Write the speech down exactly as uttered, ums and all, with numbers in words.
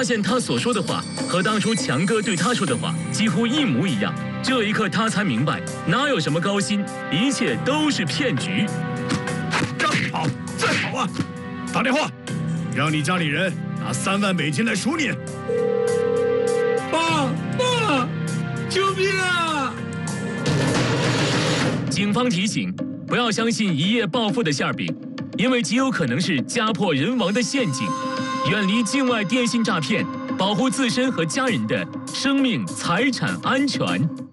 发现他所说的话和当初强哥对他说的话几乎一模一样。这一刻，他才明白，哪有什么高薪，一切都是骗局。 让你跑，再跑啊！打电话，让你家里人拿三万美金来赎你。 爸爸，救命啊！ 警方提醒，不要相信一夜暴富的馅饼，因为极有可能是家破人亡的陷阱。远离境外电信诈骗，保护自身和家人的生命财产安全。